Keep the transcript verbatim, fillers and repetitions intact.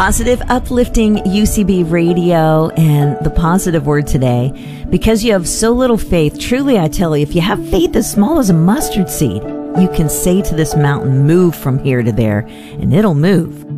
Positive, uplifting U C B radio, and the positive word today, because you have so little faith. Truly, I tell you, if you have faith as small as a mustard seed, you can say to this mountain, move from here to there, and it'll move.